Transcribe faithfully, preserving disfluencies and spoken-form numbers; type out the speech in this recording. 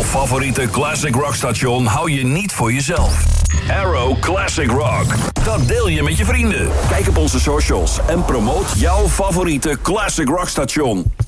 Jouw favoriete classic rock station hou je niet voor jezelf. Arrow Classic Rock. Dat deel je met je vrienden. Kijk op onze socials en promoot jouw favoriete classic rock station.